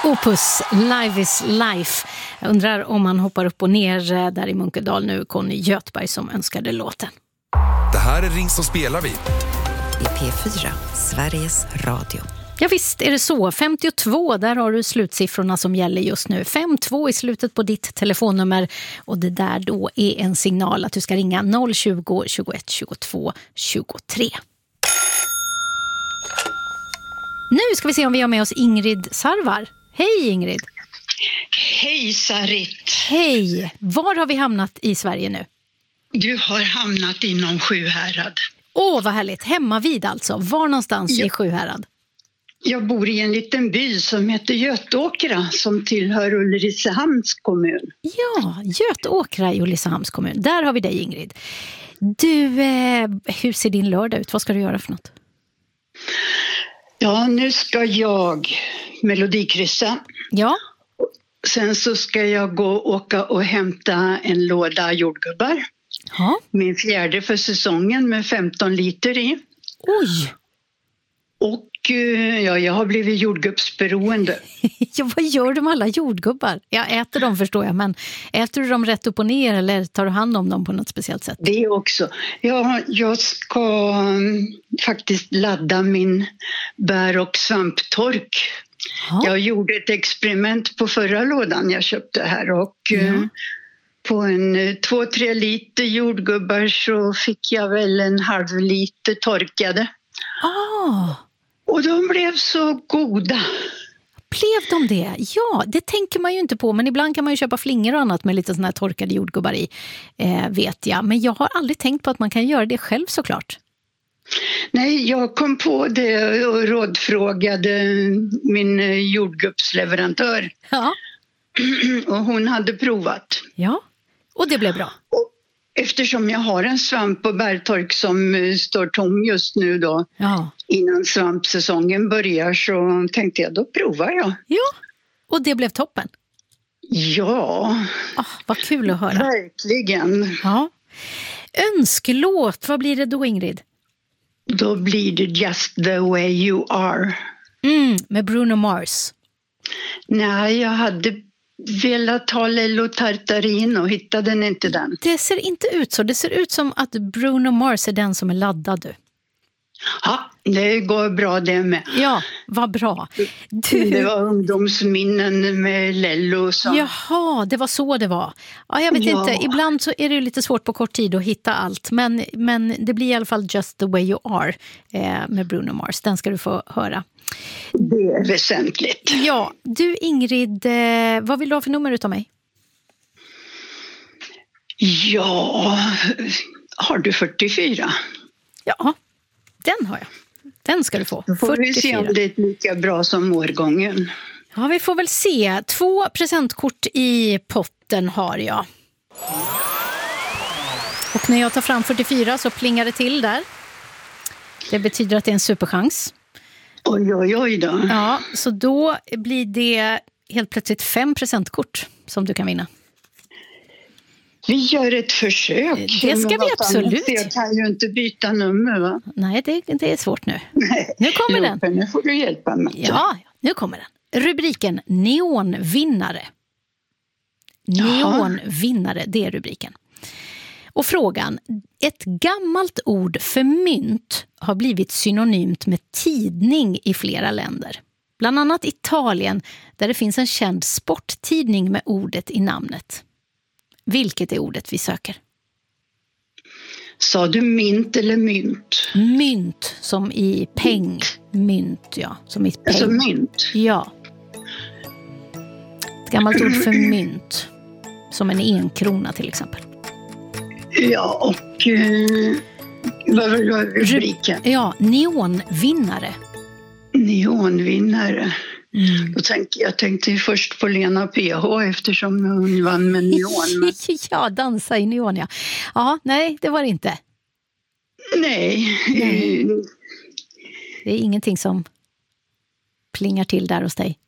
Opus, Live is Life. Jag undrar om man hoppar upp och ner där i Munkedal nu. Conny Göthberg som önskade låten. Det här är Ring så spelar vi. I P4, Sveriges Radio. Ja visst är det så. 52, där har du slutsiffrorna som gäller just nu. 52 i slutet på ditt telefonnummer. Och det där då är en signal att du ska ringa 020 21 22 23. Nu ska vi se om vi har med oss Ingrid Sarvar. Hej Ingrid! Hej Sarit! Hej! Var har vi hamnat i Sverige nu? Du har hamnat inom Sjuhärad. Åh, vad härligt. Hemma vid alltså. Var någonstans i Sjuhärad? Jag bor i en liten by som heter Götåkra som tillhör Ulricehamns kommun. Ja, Götåkra i Ulricehamns kommun. Där har vi dig Ingrid. Du, hur ser din lördag ut? Vad ska du göra för något? Ja, nu ska jag melodikryssa. Ja. Sen så ska jag åka och hämta en låda jordgubbar. Ja. Min 4:e för säsongen med 15 liter i. Oj! Och ja, jag har blivit jordgubbsberoende. Ja, vad gör du med alla jordgubbar? Jag äter dem förstår jag, men äter du dem rätt upp och ner eller tar du hand om dem på något speciellt sätt? Det också. Ja, jag ska faktiskt ladda min bär- och svamptork. Ja. Jag gjorde ett experiment på förra lådan jag köpte här och på en 2-3 liter jordgubbar så fick jag väl en halv liter torkade. Och de blev så goda. Blev de det? Ja, det tänker man ju inte på. Men ibland kan man ju köpa flingor och annat med lite såna här torkade jordgubbar i, vet jag. Men jag har aldrig tänkt på att man kan göra det själv såklart. Nej, jag kom på det och rådfrågade min jordgubbsleverantör. Ja. Och hon hade provat. Ja, och det blev bra. Och eftersom jag har en svamp- och bärtork som står tom just nu då, innan svampsäsongen börjar så tänkte jag, då provar jag. Ja, och det blev toppen. Ja. Vad kul att höra. Verkligen. Ja. Önskelåt, vad blir det då Ingrid? Då blir det Just the way you are. Med Bruno Mars. Nej, jag hade velat ha Lello Tartarino och hittade den inte den. Det ser inte ut så. Det ser ut som att Bruno Mars är den som är laddad. Ja, det går bra det med. Ja, vad bra. Det var ungdomsminnen med Lello. Jaha, det var så det var. Ja, jag vet inte. Ibland så är det ju lite svårt på kort tid att hitta allt. Men det blir i alla fall Just the way you are med Bruno Mars. Den ska du få höra. Det är väsentligt. Ja, du Ingrid, vad vill du ha för nummer utav mig? Ja, har du 44? Ja, den har jag. Den ska du få. Då får 44. Vi se om det är lika bra som årgången. Ja, vi får väl se. 2 presentkort i potten har jag. Och när jag tar fram 44 så plingar det till där. Det betyder att det är en superchans. Oj då. Ja, så då blir det helt plötsligt 5 presentkort som du kan vinna. Vi gör ett försök. Det ska vi absolut. Jag kan ju inte byta nummer, va? Nej, det är svårt nu. Nu kommer den. Nu får du hjälpa mig. Ja, nu kommer den. Rubriken Neonvinnare. Neonvinnare, det är rubriken. Och frågan, ett gammalt ord för mynt har blivit synonymt med tidning i flera länder. Bland annat Italien där det finns en känd sporttidning med ordet i namnet. Vilket är ordet vi söker? Sa du mint eller mynt? Mynt, som i peng. Mynt, ja. Som i peng. Alltså mynt? Ja. Ett gammalt ord för mynt. Som en 1-krona till exempel. Ja, och vad var rubriken? Ja, neonvinnare. Neonvinnare. Jag tänkte ju först på Lena PH eftersom hon vann med neon. Men... Ja, dansa i neon, ja. Ja, nej, det var det inte. Nej. Det är ingenting som plingar till där hos dig.